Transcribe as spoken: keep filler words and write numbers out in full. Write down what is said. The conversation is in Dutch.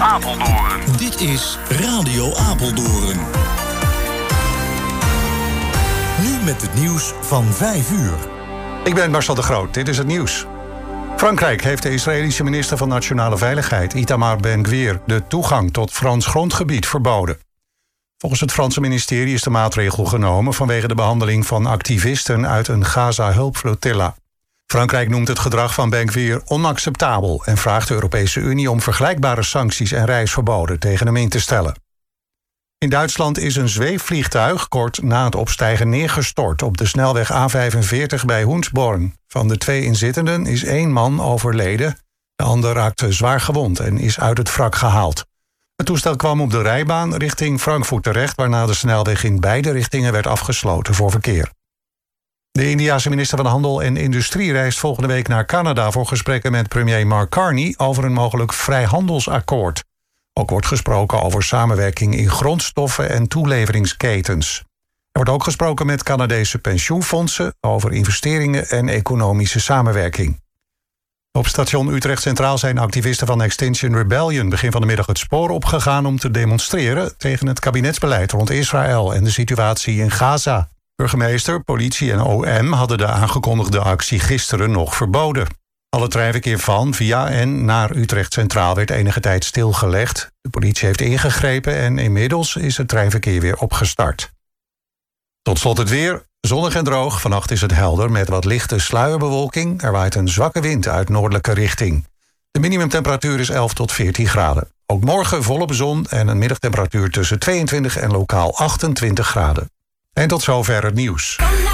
Apeldoorn. Dit is Radio Apeldoorn. Nu met het nieuws van vijf uur. Ik ben Marcel de Groot, dit is het nieuws. Frankrijk heeft de Israëlische minister van Nationale Veiligheid, Itamar Ben-Gvir, de toegang tot Frans grondgebied verboden. Volgens het Franse ministerie is de maatregel genomen vanwege de behandeling van activisten uit een Gaza-hulpflotilla. Frankrijk noemt het gedrag van Ben-Gvir onacceptabel en vraagt de Europese Unie om vergelijkbare sancties en reisverboden tegen hem in te stellen. In Duitsland is een zweefvliegtuig kort na het opstijgen neergestort op de snelweg A vijfenveertig bij Hoensborn. Van de twee inzittenden is één man overleden, de ander raakte zwaar gewond en is uit het wrak gehaald. Het toestel kwam op de rijbaan richting Frankfurt terecht, waarna de snelweg in beide richtingen werd afgesloten voor verkeer. De Indiase minister van Handel en Industrie reist volgende week naar Canada voor gesprekken met premier Mark Carney over een mogelijk vrijhandelsakkoord. Ook wordt gesproken over samenwerking in grondstoffen en toeleveringsketens. Er wordt ook gesproken met Canadese pensioenfondsen over investeringen en economische samenwerking. Op station Utrecht Centraal zijn activisten van Extinction Rebellion begin van de middag het spoor opgegaan om te demonstreren tegen het kabinetsbeleid rond Israël en de situatie in Gaza. Burgemeester, politie en O M hadden de aangekondigde actie gisteren nog verboden. Alle treinverkeer van, via en naar Utrecht Centraal werd enige tijd stilgelegd. De politie heeft ingegrepen en inmiddels is het treinverkeer weer opgestart. Tot slot het weer. Zonnig en droog. Vannacht is het helder met wat lichte sluierbewolking. Er waait een zwakke wind uit noordelijke richting. De minimumtemperatuur is elf tot veertien graden. Ook morgen volop zon en een middagtemperatuur tussen tweeëntwintig en lokaal achtentwintig graden. En tot zover het nieuws.